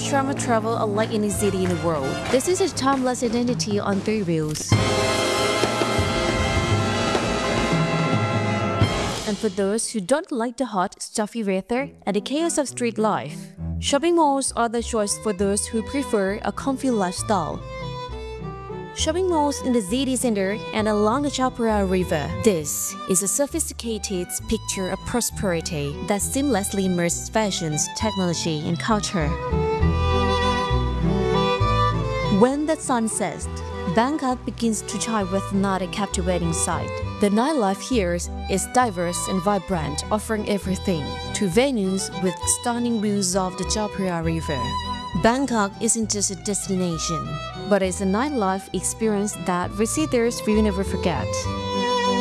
Ashrama travel unlike any city in the world. This is a timeless identity on 3 wheels. And for those who don't like the hot, stuffy weather and the chaos of street life, shopping malls are the choice for those who prefer a comfy lifestyle. Shopping malls in the city center and along the Chao Phraya River. This is a sophisticated picture of prosperity that seamlessly merges fashions, technology, and culture. When the sun sets, Bangkok begins to shine with another captivating sight. The nightlife here is diverse and vibrant, offering everything to venues with stunning views of the Chao Phraya River. Bangkok isn't just a destination, but it's a nightlife experience that visitors will never forget.